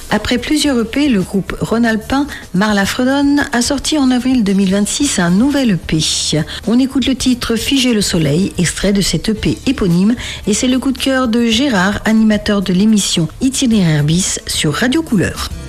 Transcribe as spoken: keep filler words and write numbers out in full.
Après plusieurs E P, le groupe rhône-alpin Marla Fredon a sorti en avril deux mille vingt-six un nouvel E P. On écoute le titre Figer le soleil, extrait de cet E P éponyme, et c'est le coup de cœur de Gérard, animateur de l'émission Itinéraire bis sur Radio Couleur.